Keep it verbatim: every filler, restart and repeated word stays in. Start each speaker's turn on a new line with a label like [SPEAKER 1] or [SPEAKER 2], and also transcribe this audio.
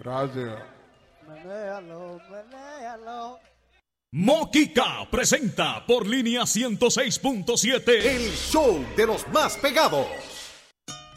[SPEAKER 1] Gracias.
[SPEAKER 2] Menéalo, menéalo.
[SPEAKER 3] Moquica presenta por línea ciento seis punto siete
[SPEAKER 4] el show de los más pegados.